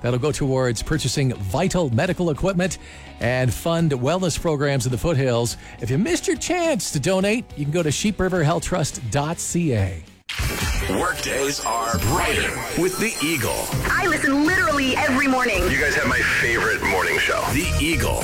That'll go towards purchasing vital medical equipment and fund wellness programs in the foothills. If you missed your chance to donate, you can go to sheepriverhealthtrust.ca. Workdays are brighter with The Eagle. I listen literally every morning. You guys have my favorite morning show. The Eagle.